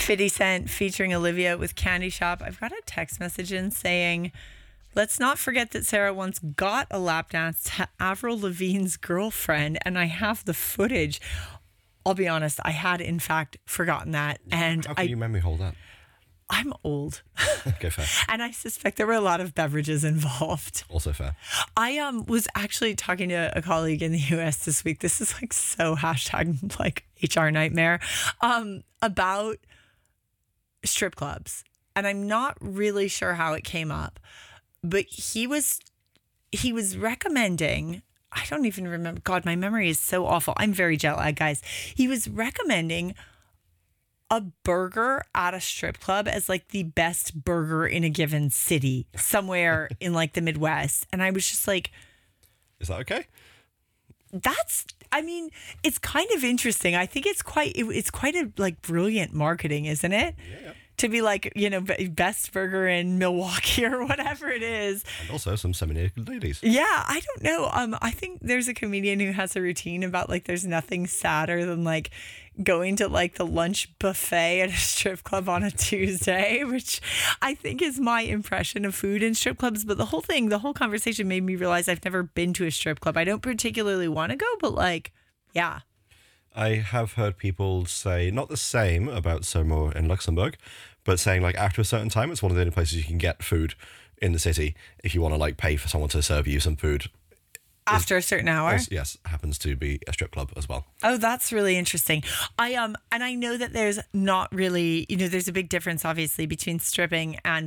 50 Cent featuring Olivia with Candy Shop. I've got a text message in saying, let's not forget that Sarah once got a lap dance to Avril Lavigne's girlfriend, and I have the footage. I'll be honest, I had in fact forgotten that. And How can you memory hold that? I'm old. Okay, fair. And I suspect there were a lot of beverages involved. Also fair. I was actually talking to a colleague in the US this week. This is like so hashtag like HR nightmare about strip clubs. And I'm not really sure how it came up, but he was recommending, I don't even remember. God, my memory is so awful. I'm very jet lagged, guys. He was recommending a burger at a strip club as like the best burger in a given city somewhere in like the Midwest. And I was just like, is that okay? It's kind of interesting. I think it's quite a like brilliant marketing, isn't it? Yeah. To be like, best burger in Milwaukee or whatever it is. And also some semi-naked ladies. Yeah, I don't know. I think there's a comedian who has a routine about like there's nothing sadder than like going to like the lunch buffet at a strip club on a Tuesday, which I think is my impression of food in strip clubs. But the whole conversation made me realize I've never been to a strip club. I don't particularly want to go, but like, yeah. I have heard people say not the same about Somo in Luxembourg, but saying like after a certain time, it's one of the only places you can get food in the city if you want to like pay for someone to serve you some food. After a certain hour? Yes, happens to be a strip club as well. Oh, that's really interesting. And I know that there's not really, there's a big difference obviously between stripping and